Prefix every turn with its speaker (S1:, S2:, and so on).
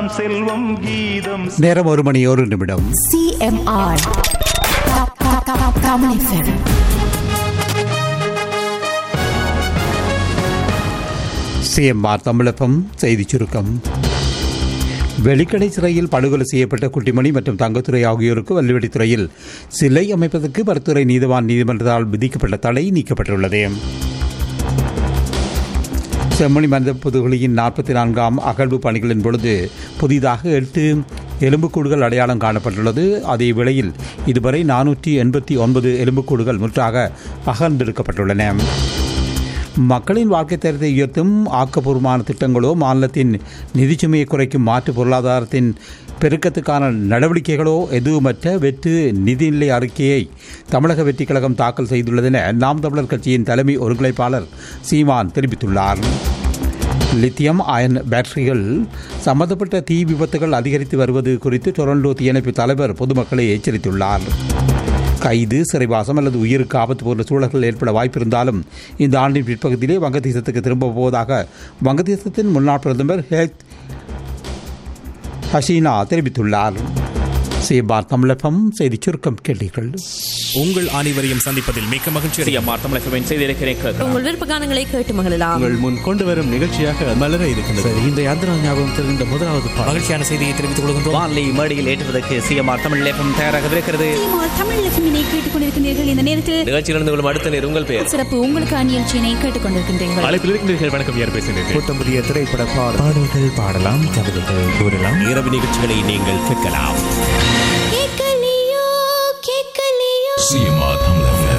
S1: செல்வம் கீதம்.
S2: நேரம் 1:01.
S3: CMR Tamil FM.
S2: CMR தமிழகம் செய்திச் சுருக்கம். வெலிக்கடை சிறையில் படுகொலை செய்யப்பட்ட குட்டிமணி மற்றும் தங்கத்துறை ஆகியோருக்கு வல்லுவடித்துறையில் சிலை அமைப்பதற்கு பருத்துறை நீதிவான் நீதிமன்றத்தால் விதிக்கப்பட்ட தடை நீக்கப்பட்டுள்ளது. செம்மணி மனித புதுகுழியின் 44ஆம் அகழ்வு பணிகளின் பொழுது புதிதாக 8 எலும்புக்கூடுகள் அடையாளம் காணப்பட்டுள்ளது. அதே வேளையில் இதுவரை 489 எலும்புக்கூடுகள் முற்றாக அகழ்ந்தெடுக்கப்பட்டுள்ளன. மக்களின் வாழ்க்கை தரத்தை உயர்த்தும் ஆக்கப்பூர்வமான திட்டங்களோ மாநிலத்தின் நிதிச்சுமையை குறைக்கும் மாற்று பொருளாதாரத்தின் பெருக்கத்துக்கான நடவடிக்கைகளோ எதுவுமற்ற வெற்று நிதிநிலை அறிக்கையை தமிழக வெற்றிக் கழகம் தாக்கல் செய்துள்ளதென நாம் தமிழர் கட்சியின் தலைமை ஒருங்கிணைப்பாளர் சீமான் தெரிவித்துள்ளார். லித்தியம் அயன் பேட்டரிகள் சம்பந்தப்பட்ட தீ விபத்துகள் அதிகரித்து வருவது குறித்து டொரண்டோ தீயணைப்பு தலைவர் பொதுமக்களை எச்சரித்துள்ளார். கைது, சிறைவாசம் அல்லது உயிருக்கு ஆபத்து போன்ற சூழல்கள் ஏற்பட வாய்ப்பிருந்தாலும் இந்த ஆண்டின் பிற்பகுதியிலே வங்கதேசத்துக்கு திரும்ப போவதாக வங்கதேசத்தின் முன்னாள் பிரதமர் ஷேக் ஹசீனா தெரிவித்துள்ளார். சிஎம்ஆர் தமிழகம் செய்திச் சுருக்கம் கேட்டீர்கள்.
S4: உங்கள் அனைவரையும் சந்திப்பதில் மிக்க மகிழ்ச்சி. சிஎம்ஆர் தமிழகத்தின் செய்திருக்கிறேன்.
S3: உங்கள் விருப்பகானங்களை கேட்டு மகிழலாம்.
S4: உங்கள் முன் கொண்டு வரும் நிகழ்ச்சியாக மலர இருக்கின்றது.
S5: இந்த யாத்திரா ஞாபகம் தெரிந்த முதலாவது
S4: மகிழ்ச்சியான செய்தியை தெரிவித்துக் கொள்கின்றோம். வான்லை மேடையில் ஏற்றுவதற்கு சிஎம்ஆர் தமிழகம் தயாராக இருக்கிறது.
S3: தமிழகத்தினை கேட்டுக்கொண்டிருக்கின்றீர்கள். இந்த நேரத்தில்
S4: நிகழ்ச்சியிலிருந்து கொள்ளும் அடுத்த நேர் உங்கள் பெயர்
S3: சிறப்பு உங்களுக்கு நிகழ்ச்சியினை கேட்டுக்கொண்டிருக்கின்றீர்கள்.
S4: அழைப்பில் இருக்கின்றீர்கள். வணக்கம். யார் பேசுகிறீர்கள்?
S5: கூட்டம் புதிய திரைப்பட பாடல்கள் பாடலாம், கவிதைகள் கூறலாம்.
S4: இரவு நிகழ்ச்சிகளை நீங்கள் கேட்கலாம்.
S3: கேட்கலையோ
S6: CMR Tamil FM.